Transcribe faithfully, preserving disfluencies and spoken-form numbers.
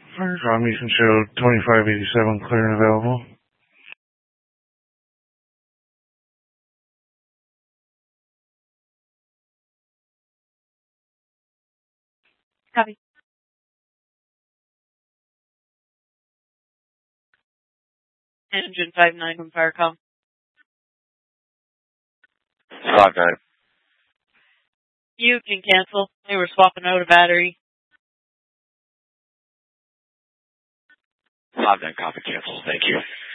Firefox Mission Show twenty-five eighty-seven, clear and available. Copy. Engine five nine from Firecom. five nine. You can cancel. They were swapping out a battery. five nine, copy, cancel. Thank you.